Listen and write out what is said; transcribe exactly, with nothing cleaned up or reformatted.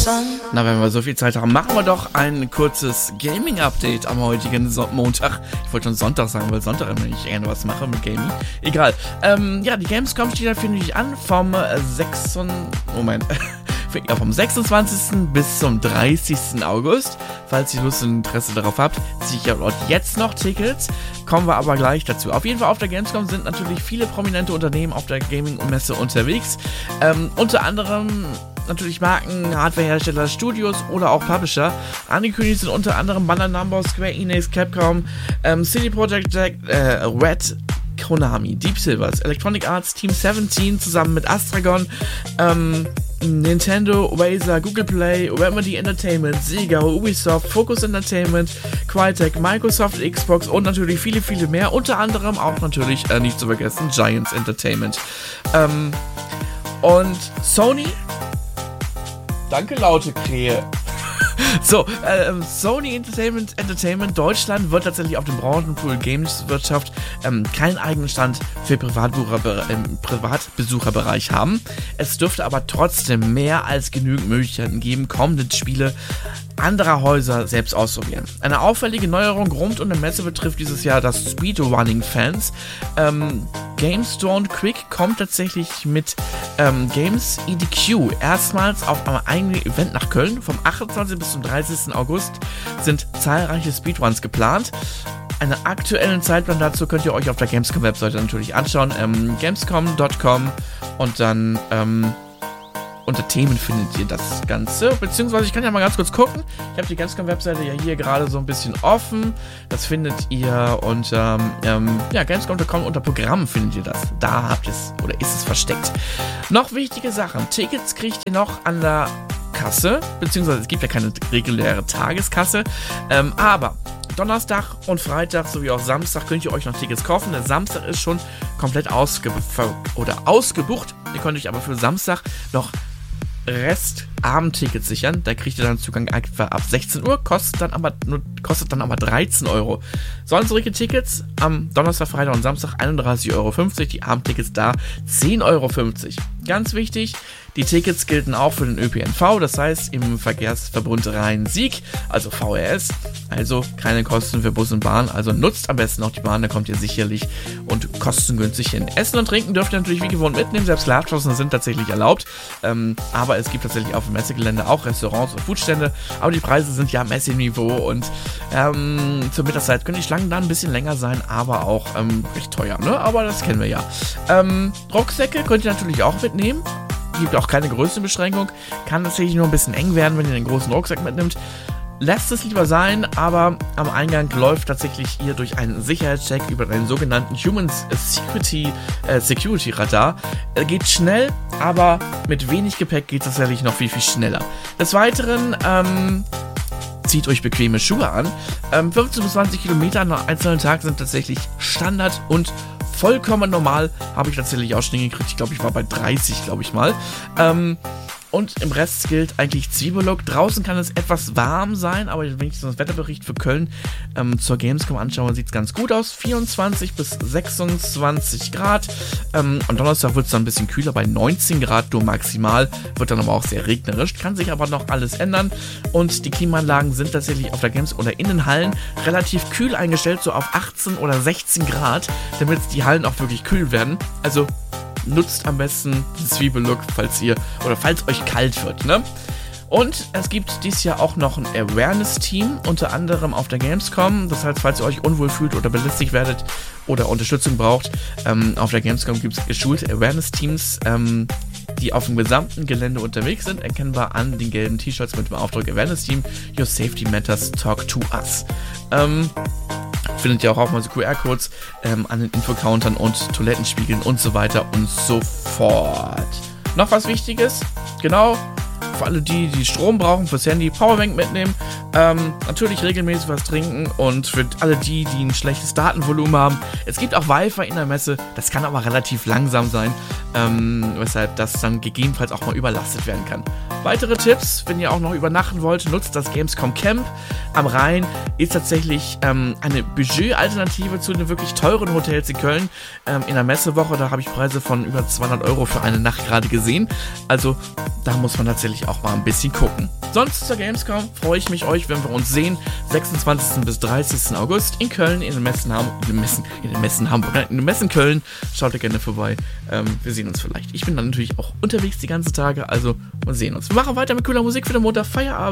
Na, wenn wir so viel Zeit haben, machen wir doch ein kurzes Gaming-Update am heutigen so- Montag. Ich wollte schon Sonntag sagen, weil Sonntag immer nicht gerne was mache mit Gaming. Egal. Ähm, ja, die Gamescom steht da, finde ich, an vom äh, sechs. Moment. Ja, vom sechsundzwanzigsten bis zum dreißigsten August. Falls ihr Lust und Interesse darauf habt, sicher jetzt noch Tickets. Kommen wir aber gleich dazu. Auf jeden Fall auf der Gamescom sind natürlich viele prominente Unternehmen auf der Gaming-Messe unterwegs. Ähm, unter anderem natürlich Marken, Hardwarehersteller, Studios oder auch Publisher. Angekündigt sind unter anderem Bandai Namco, Square Enix, Capcom, ähm, C D Projekt äh, Red, Konami, Deep Silvers, Electronic Arts, Team siebzehn zusammen mit Astragon, ähm, Nintendo, Razer, Google Play, Remedy Entertainment, Sega, Ubisoft, Focus Entertainment, Crytek, Microsoft, Xbox und natürlich viele, viele mehr. Unter anderem auch natürlich, äh, nicht zu vergessen, Giants Entertainment. Ähm, und Sony, danke laute Krähe. So, ähm, Sony Entertainment Entertainment Deutschland wird tatsächlich auf dem Branchenpool Games-Wirtschaft ähm, keinen eigenen Stand für Privatbesucher, im Privatbesucherbereich haben. Es dürfte aber trotzdem mehr als genügend Möglichkeiten geben, kommende Spiele anderer Häuser selbst ausprobieren. Eine auffällige Neuerung rund um die Messe betrifft dieses Jahr das Speedrunning-Fans. Ähm, GameStone Quick kommt tatsächlich mit ähm, Games E D Q erstmals auf einem eigenen Event nach Köln. Vom achtundzwanzigsten bis zum dreißigsten August sind zahlreiche Speedruns geplant. Einen aktuellen Zeitplan dazu könnt ihr euch auf der Gamescom-Webseite natürlich anschauen. Ähm, gamescom punkt com und dann ähm, unter Themen findet ihr das Ganze, beziehungsweise ich kann ja mal ganz kurz gucken. Ich habe die Gamescom-Webseite ja hier gerade so ein bisschen offen. Das findet ihr unter ähm, ja, gamescom punkt com, unter Programm findet ihr das. Da habt ihr es, oder ist es versteckt. Noch wichtige Sachen. Tickets kriegt ihr noch an der Kasse, beziehungsweise es gibt ja keine reguläre Tageskasse, ähm, aber Donnerstag und Freitag sowie auch Samstag könnt ihr euch noch Tickets kaufen. Der Samstag ist schon komplett ausge- oder ausgebucht. Ihr könnt euch aber für Samstag noch Rest-Abendtickets sichern. Da kriegt ihr dann Zugang etwa ab sechzehn Uhr, kostet dann aber, nur, kostet dann aber dreizehn Euro. Sonstige Tickets am Donnerstag, Freitag und Samstag einunddreißig Euro fünfzig, die Abendtickets da zehn Euro fünfzig. Ganz wichtig, die Tickets gelten auch für den Ö P N V, das heißt im Verkehrsverbund Rhein-Sieg, also V R S, also keine Kosten für Bus und Bahn, also nutzt am besten auch die Bahn, da kommt ihr sicherlich und kostengünstig hin. Essen und Trinken dürft ihr natürlich wie gewohnt mitnehmen, selbst Glasflaschen sind tatsächlich erlaubt, ähm, aber es gibt tatsächlich auf dem Messegelände auch Restaurants und Foodstände, aber die Preise sind ja Messeniveau und ähm, zur Mittagszeit können die Schlangen dann ein bisschen länger sein, aber auch ähm, recht teuer, ne? Aber das kennen wir ja. Ähm, Rucksäcke könnt ihr natürlich auch mitnehmen. Gibt auch keine Größenbeschränkung. Kann tatsächlich nur ein bisschen eng werden, wenn ihr den großen Rucksack mitnimmt. Lasst es lieber sein, aber am Eingang läuft tatsächlich ihr durch einen Sicherheitscheck über einen sogenannten Human Security, äh, Security Radar. Er geht schnell, aber mit wenig Gepäck geht es tatsächlich noch viel, viel schneller. Des Weiteren, ähm, zieht euch bequeme Schuhe an. Ähm, fünfzehn bis zwanzig Kilometer an einem einzelnen Tag sind tatsächlich Standard und vollkommen normal. Habe ich tatsächlich auch schon hingekriegt. Ich glaube, ich war bei dreißig, glaube ich mal. Ähm, und im Rest gilt eigentlich Zwiebellook. Draußen kann es etwas warm sein, aber wenn ich das Wetterbericht für Köln ähm, zur Gamescom anschaue, sieht es ganz gut aus. vierundzwanzig bis sechsundzwanzig Grad. Ähm, am Donnerstag wird es dann ein bisschen kühler, bei neunzehn Grad nur maximal. Wird dann aber auch sehr regnerisch. Kann sich aber noch alles ändern. Und die Klimaanlagen sind tatsächlich auf der Gamescom oder in den Hallen relativ kühl eingestellt, so auf achtzehn oder sechzehn Grad, damit die Hallen auch wirklich kühl werden. Also nutzt am besten den Zwiebellook, falls ihr oder falls euch kalt wird, ne? Und es gibt dieses Jahr auch noch ein Awareness-Team, unter anderem auf der Gamescom. Das heißt, falls ihr euch unwohl fühlt oder belästigt werdet oder Unterstützung braucht, ähm, auf der Gamescom gibt es geschulte Awareness-Teams, ähm, die auf dem gesamten Gelände unterwegs sind, erkennbar an den gelben T-Shirts mit dem Aufdruck Awareness-Team, Your Safety Matters, Talk to Us. Ähm, findet ihr auch auf mal so Q R-Codes ähm, an den Infocountern und Toilettenspiegeln und so weiter und so fort. Noch was Wichtiges, genau, für alle die, die Strom brauchen fürs Handy, Powerbank mitnehmen, ähm, natürlich regelmäßig was trinken und für alle die, die ein schlechtes Datenvolumen haben, es gibt auch Wi-Fi in der Messe, das kann aber relativ langsam sein, ähm, weshalb das dann gegebenenfalls auch mal überlastet werden kann. Weitere Tipps, wenn ihr auch noch übernachten wollt, nutzt das Gamescom Camp am Rhein. Ist tatsächlich ähm, eine Budget-Alternative zu den wirklich teuren Hotels in Köln. Ähm, in der Messewoche, da habe ich Preise von über zweihundert Euro für eine Nacht gerade gesehen. Also da muss man tatsächlich auch mal ein bisschen gucken. Sonst zur Gamescom freue ich mich euch, wenn wir uns sehen. sechsundzwanzigsten bis dreißigsten August in Köln, in den Messen Hamburg, in den Messen, in den Messen Hamburg, in den Messen Köln. Schaut da gerne vorbei. Ähm, wir sehen uns vielleicht. Ich bin dann natürlich auch unterwegs die ganzen Tage, also wir sehen uns. Wir machen weiter mit cooler Musik für den Montag. Feierabend.